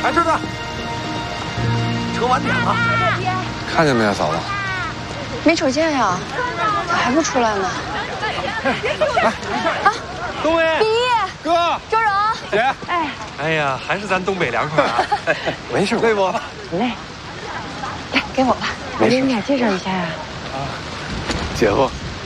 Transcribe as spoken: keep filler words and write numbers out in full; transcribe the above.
哎，顺子，车晚点了。 看见没有，嫂子？ 没瞅见呀，咋还不出来呢？ 来， 啊， 东伟， 第一， 哥， 周荣， 姐， 哎， 哎呀，还是咱东北凉快啊！ 没事，累不？ 不累。来，给我吧，我给你俩介绍一下呀。 啊，姐夫。